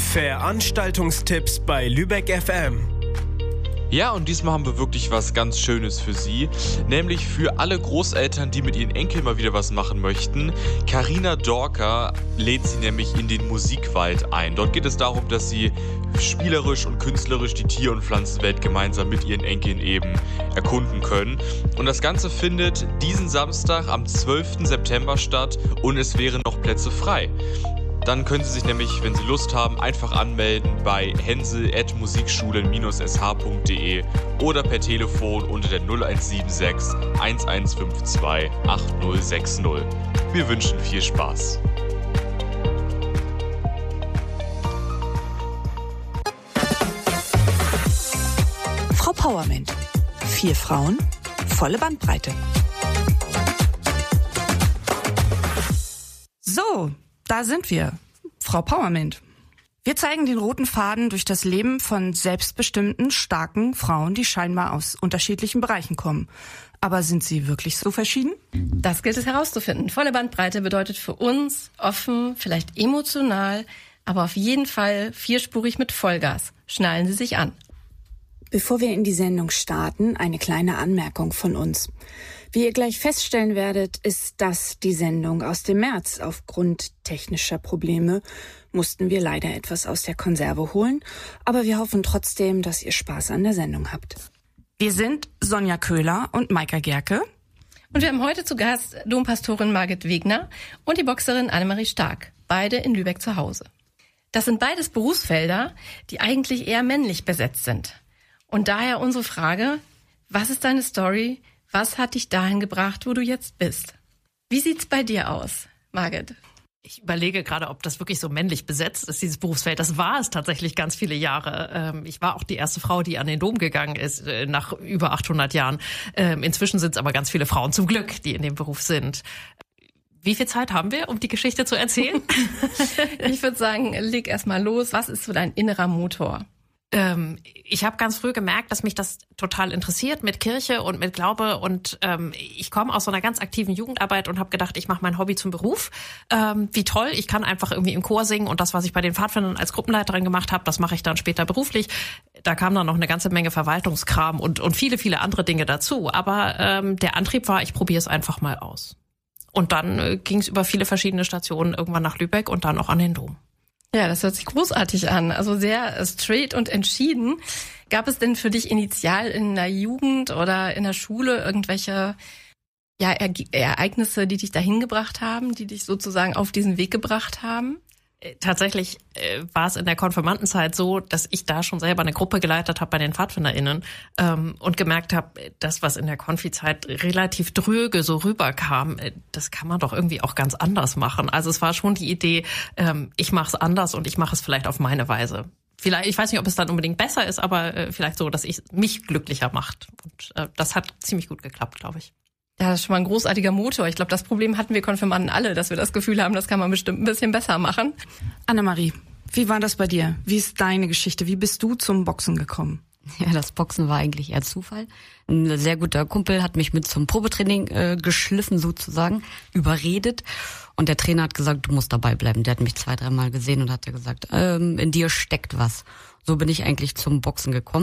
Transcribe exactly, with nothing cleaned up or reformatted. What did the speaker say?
Veranstaltungstipps bei Lübeck F M. Ja, und diesmal haben wir wirklich was ganz Schönes für Sie, nämlich für alle Großeltern, die mit ihren Enkeln mal wieder was machen möchten. Carina Dorker lädt sie nämlich in den Musikwald ein. Dort geht es darum, dass sie spielerisch und künstlerisch die Tier- und Pflanzenwelt gemeinsam mit ihren Enkeln eben erkunden können. Und das Ganze findet diesen Samstag am zwölften September statt und es wären noch Plätze frei. Dann können Sie sich nämlich, wenn Sie Lust haben, einfach anmelden bei hensel at musikschulen s h punkt d e oder per Telefon unter der null eins sieben sechs eins eins fünf zwei acht null sechs null. Wir wünschen viel Spaß. Frau Powerment. Vier Frauen, volle Bandbreite. So, da sind wir, Frau Powerment. Wir zeigen den roten Faden durch das Leben von selbstbestimmten, starken Frauen, die scheinbar aus unterschiedlichen Bereichen kommen. Aber sind sie wirklich so verschieden? Das gilt es herauszufinden. Volle Bandbreite bedeutet für uns offen, vielleicht emotional, aber auf jeden Fall vierspurig mit Vollgas. Schnallen Sie sich an. Bevor wir in die Sendung starten, eine kleine Anmerkung von uns. Wie ihr gleich feststellen werdet, ist das die Sendung aus dem März. Aufgrund technischer Probleme mussten wir leider etwas aus der Konserve holen, aber wir hoffen trotzdem, dass ihr Spaß an der Sendung habt. Wir sind Sonja Köhler und Maika Gerke. Und wir haben heute zu Gast Dompastorin Margit Wegner und die Boxerin Annemarie Stark, beide in Lübeck zu Hause. Das sind beides Berufsfelder, die eigentlich eher männlich besetzt sind. Und daher unsere Frage, was ist deine Story? Was hat dich dahin gebracht, wo du jetzt bist? Wie sieht's bei dir aus, Margit? Ich überlege gerade, ob das wirklich so männlich besetzt ist, dieses Berufsfeld. Das war es tatsächlich ganz viele Jahre. Ich war auch die erste Frau, die an den Dom gegangen ist, nach über achthundert Jahren. Inzwischen sind es aber ganz viele Frauen zum Glück, die in dem Beruf sind. Wie viel Zeit haben wir, um die Geschichte zu erzählen? Ich würde sagen, leg erst mal los. Was ist so dein innerer Motor? Ähm, ich habe ganz früh gemerkt, dass mich das total interessiert mit Kirche und mit Glaube und ähm, ich komme aus so einer ganz aktiven Jugendarbeit und habe gedacht, ich mache mein Hobby zum Beruf. Ähm, wie toll, ich kann einfach irgendwie im Chor singen und das, was ich bei den Pfadfindern als Gruppenleiterin gemacht habe, das mache ich dann später beruflich. Da kam dann noch eine ganze Menge Verwaltungskram und und viele, viele andere Dinge dazu. Aber ähm, der Antrieb war, ich probiere es einfach mal aus. Und dann äh, ging es über viele verschiedene Stationen irgendwann nach Lübeck und dann auch an den Dom. Ja, das hört sich großartig an. Also sehr straight und entschieden. Gab es denn für dich initial in der Jugend oder in der Schule irgendwelche ja, Ereignisse, die dich dahin gebracht haben, die dich sozusagen auf diesen Weg gebracht haben? Tatsächlich äh, war es in der Konfirmandenzeit so, dass ich da schon selber eine Gruppe geleitet habe bei den PfadfinderInnen ähm, und gemerkt habe, das, was in der Konfizeit relativ dröge so rüberkam, äh, das kann man doch irgendwie auch ganz anders machen. Also es war schon die Idee, ähm, ich mache es anders und ich mache es vielleicht auf meine Weise. Vielleicht, ich weiß nicht, ob es dann unbedingt besser ist, aber äh, vielleicht so, dass es mich glücklicher macht. Und äh, das hat ziemlich gut geklappt, glaube ich. Ja, das ist schon mal ein großartiger Motor. Ich glaube, das Problem hatten wir Konfirmanden alle, dass wir das Gefühl haben, das kann man bestimmt ein bisschen besser machen. Annemarie, wie war das bei dir? Wie ist deine Geschichte? Wie bist du zum Boxen gekommen? Ja, das Boxen war eigentlich eher Zufall. Ein sehr guter Kumpel hat mich mit zum Probetraining äh, geschliffen sozusagen, überredet. Und der Trainer hat gesagt, du musst dabei bleiben. Der hat mich zwei, dreimal gesehen und hat gesagt, ähm, in dir steckt was. So bin ich eigentlich zum Boxen gekommen.